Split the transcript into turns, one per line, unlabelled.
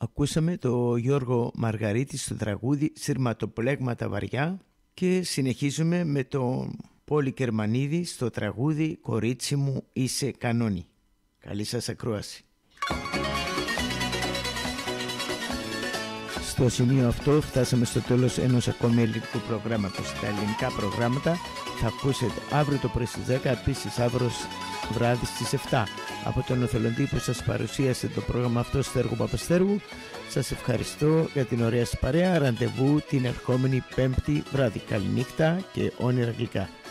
Ακούσαμε το Γιώργο Μαργαρίτη στο τραγούδι «Συρματοπλέγματα βαριά» και συνεχίζουμε με τον Πόλη Κερμανίδη στο τραγούδι «Κορίτσι μου είσαι κανόνι». Καλή σας ακρόαση. Στο σημείο αυτό φτάσαμε στο τέλος ενός ακόμη ελληνικού προγράμματος. Τα ελληνικά προγράμματα θα ακούσετε αύριο το πρωί στις 10, επίσης αύριο βράδυ στις 7. Από τον οθελοντή που σας παρουσίασε το πρόγραμμα αυτό, Στέργο Παπαστέργου, σας ευχαριστώ για την ωραία σας παρέα. Ραντεβού την ερχόμενη Πέμπτη βράδυ. Καληνύχτα και όνειρα γλυκά.